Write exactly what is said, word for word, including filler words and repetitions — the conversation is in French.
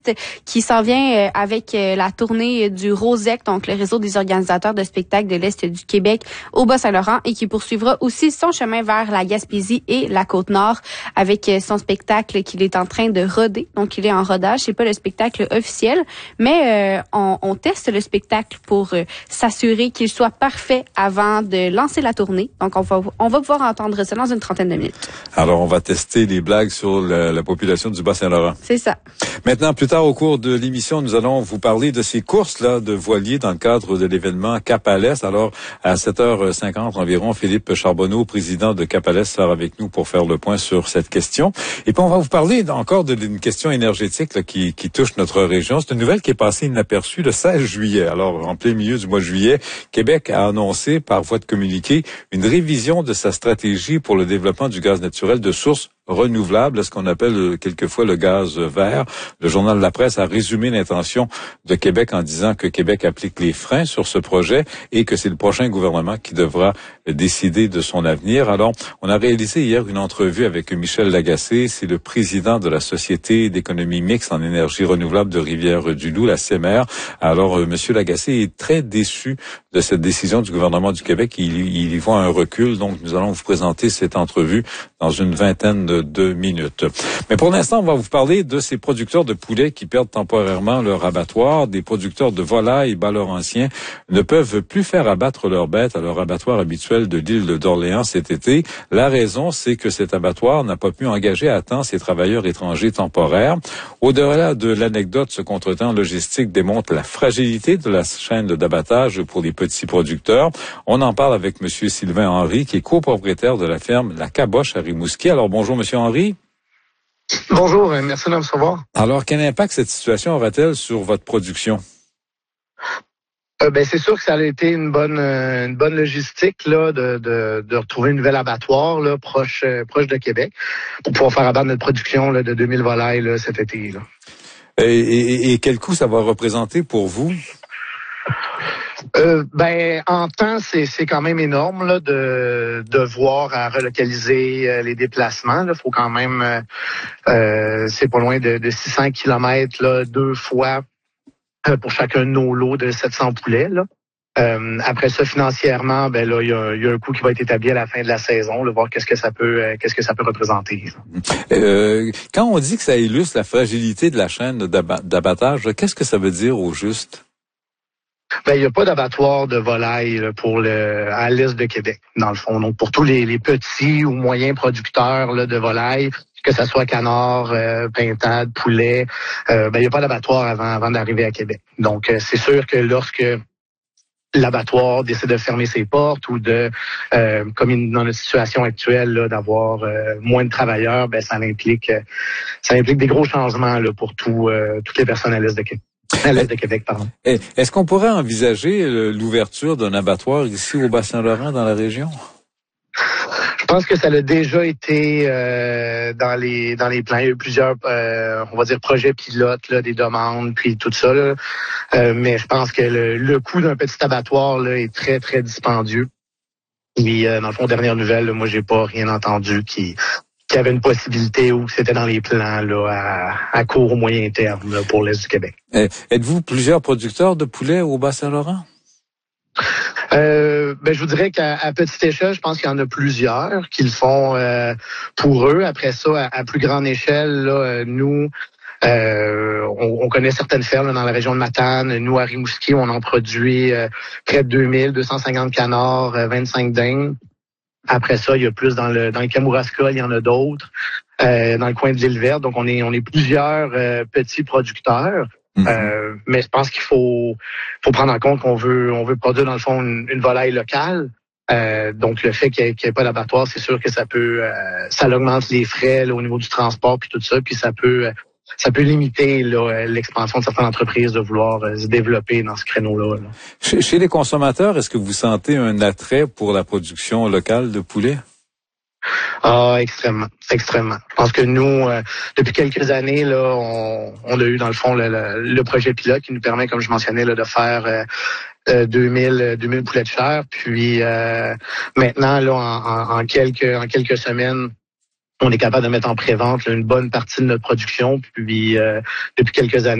qui s'en vient avec la tournée du ROSEC, donc le réseau des organisateurs de spectacles de l'Est du Québec au Bas-Saint-Laurent, et qui poursuivra aussi son chemin vers la Gaspésie et la Côte-Nord avec son spectacle qu'il est en train de roder. Donc, il est en rodage. C'est pas le spectacle officiel, mais euh, on, on teste le spectacle pour euh, s'assurer qu'il soit parfait avant de lancer la tournée. Donc, on va, on va pouvoir entendre ça dans une trentaine de minutes. Alors, on va tester les blagues sur la, la population du Bas-Saint-Laurent. C'est ça. Maintenant, plus tard au cours de l'émission, nous allons vous parler de ces courses-là de voiliers dans le cadre de l'événement Cap à l'Est. Alors, à sept heures cinquante environ, Philippe Charbonneau, président de Cap à l'Est, sera avec nous pour faire le point sur cette question. Et puis, on va vous parler encore d'une question énergétique là, qui, qui touche notre région. C'est une nouvelle qui est passée inaperçue le seize juillet. Alors, en plein milieu du mois de juillet, Québec a annoncé par voie de communiqué une révision de sa stratégie pour le développement du gaz naturel de source renouvelable, ce qu'on appelle quelquefois le gaz vert. Le journal La Presse a résumé l'intention de Québec en disant que Québec applique les freins sur ce projet et que c'est le prochain gouvernement qui devra décider de son avenir. Alors, on a réalisé hier une entrevue avec Michel Lagacé, c'est le président de la Société d'économie mixte en énergie renouvelable de Rivière-du-Loup, la C E M E R. Alors, euh, Monsieur Lagacé est très déçu de cette décision du gouvernement du Québec. Il, il y voit un recul, donc nous allons vous présenter cette entrevue dans une vingtaine de deux minutes. Mais pour l'instant, on va vous parler de ces producteurs de poulets qui perdent temporairement leur abattoir. Des producteurs de volailles bas-laurentiens ne peuvent plus faire abattre leurs bêtes à leur abattoir habituel de l'île d'Orléans cet été. La raison, c'est que cet abattoir n'a pas pu engager à temps ses travailleurs étrangers temporaires. Au-delà de l'anecdote, ce contretemps logistique démontre la fragilité de la chaîne d'abattage pour les petits producteurs. On en parle avec M. Sylvain Henry, qui est copropriétaire de la ferme La Caboche à Rimouski. Alors, bonjour, M. Henry. Bonjour, merci de me recevoir. Alors, quel impact cette situation aura-t-elle sur votre production? Euh, ben c'est sûr que ça a été une bonne euh, une bonne logistique là de, de, de retrouver un nouvel abattoir là proche euh, proche de Québec pour pouvoir faire abattre notre production là, de deux mille volailles là, cet été. Là. Et, et, et quel coût ça va représenter pour vous? Euh, ben en temps c'est c'est quand même énorme là de devoir à relocaliser euh, les déplacements. Il faut quand même euh, euh, c'est pas loin de, de six cents kilomètres là deux fois euh, pour chacun de nos lots de sept cents poulets là. Euh, après ça financièrement ben là il y a, y a un coût qui va être établi à la fin de la saison là, voir qu'est-ce que ça peut euh, qu'est-ce que ça peut représenter. Euh, quand on dit que ça illustre la fragilité de la chaîne d'abattage, qu'est-ce que ça veut dire au juste? Ben, il n'y a pas d'abattoir de volaille là, pour le à l'est de Québec, dans le fond. Donc, pour tous les, les petits ou moyens producteurs là, de volailles, que ce soit canard, euh, pintade, poulet, euh, ben, il n'y a pas d'abattoir avant, avant d'arriver à Québec. Donc, euh, c'est sûr que lorsque l'abattoir décide de fermer ses portes ou de, euh, comme dans notre situation actuelle, là, d'avoir euh, moins de travailleurs, ben, ça implique, euh, ça implique des gros changements là, pour tout, euh, toutes les personnes à l'est de Québec. À l'est de Québec, pardon. Est-ce qu'on pourrait envisager l'ouverture d'un abattoir ici au Bas-Saint-Laurent, dans la région? Je pense que ça a déjà été euh, dans les dans les plans. Il y a eu plusieurs, euh, on va dire, projets pilotes, là, des demandes, puis tout ça. Là. Euh, mais je pense que le, le coût d'un petit abattoir là, est très, très dispendieux. Puis, euh, dans le fond, dernière nouvelle, là, moi, j'ai pas rien entendu qui... qu'il y avait une possibilité ou que c'était dans les plans là, à, à court ou moyen terme là, pour l'Est du Québec. Eh, êtes-vous plusieurs producteurs de poulets au Bas-Saint-Laurent? Euh, ben, je vous dirais qu'à à petite échelle, je pense qu'il y en a plusieurs qui le font euh, pour eux. Après ça, à, à plus grande échelle, là, nous, euh, on, on connaît certaines fermes là, dans la région de Matane. Nous, à Rimouski, on en produit euh, près de deux mille, deux cent cinquante canards, euh, vingt-cinq dindes. Après ça, il y a plus dans le dans le Kamouraska, il y en a d'autres. Euh, dans le coin de l'île Verte, donc on est on est plusieurs euh, petits producteurs. Mm-hmm. Euh, mais je pense qu'il faut faut prendre en compte qu'on veut on veut produire dans le fond une, une volaille locale. Euh, donc le fait qu'il n'y ait, qu'il y ait pas d'abattoir, c'est sûr que ça peut euh, ça augmente les frais là, au niveau du transport puis tout ça, puis ça peut euh, ça peut limiter là, l'expansion de certaines entreprises de vouloir euh, se développer dans ce créneau-là. Là. Chez, chez les consommateurs, est-ce que vous sentez un attrait pour la production locale de poulet? Ah, extrêmement, extrêmement. Je pense que nous, euh, depuis quelques années, là, on, on a eu dans le fond le, le, le projet pilote qui nous permet, comme je mentionnais, là, de faire euh, euh, deux mille poulets de chair. Puis euh, maintenant, là, en, en, en quelques en quelques semaines, on est capable de mettre en pré-vente là, une bonne partie de notre production. Puis euh, depuis quelques années,